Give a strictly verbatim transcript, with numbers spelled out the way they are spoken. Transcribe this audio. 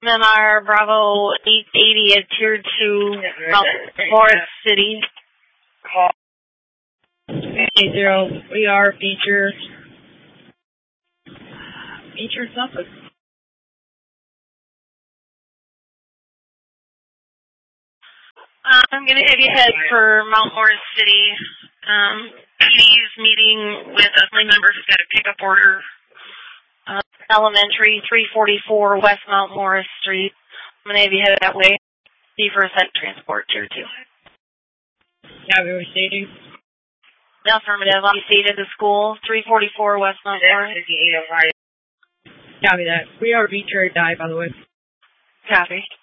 M R Bravo eight eighty at Tier two, Mount Morris City. Call. eight zero, we are Beecher. Beecher Suffolk. Uh, I'm going to have you head for Mount Morris City. Um, P D's meeting with a family member who's got a pickup order. Uh, elementary, three forty-four West Mount Morris Street. I'm going to have you head that way. See for a set transport tier two. Have you received? Affirmative. I'll be seated at the school, three forty-four West Mount Morris. Copy that. We are Beecher die, by the way. Copy.